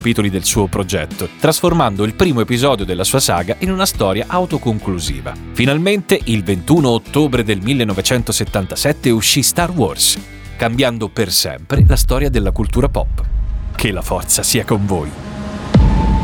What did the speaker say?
capitoli del suo progetto, trasformando il primo episodio della sua saga in una storia autoconclusiva. Finalmente, il 21 ottobre del 1977 uscì Star Wars, cambiando per sempre la storia della cultura pop. Che la forza sia con voi!